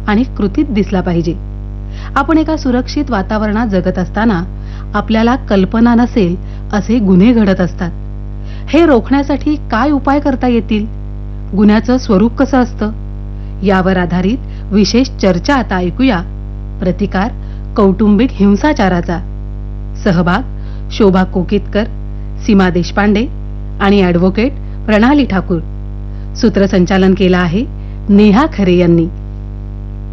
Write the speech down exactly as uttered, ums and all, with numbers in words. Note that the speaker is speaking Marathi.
आणि कृतीत दिसला पाहिजे. आपण एका सुरक्षित वातावरणात जगत असताना आपल्याला कल्पना नसेल असे गुन्हे घडत असतात. हे रोखण्यासाठी काय उपाय करता येतील? गुन्ह्याचं स्वरूप कसं असतं? यावर आधारित विशेष चर्चा आता ऐकूया. प्रतिकार कौटुंबिक हिंसाचाराचा. सहभाग शोभा कोकितकर, सीमा देशपांडे आणि ॲडव्होकेट प्रणाली ठाकूर. सूत्रसंचालन केलं आहे नेहा खरे यांनी.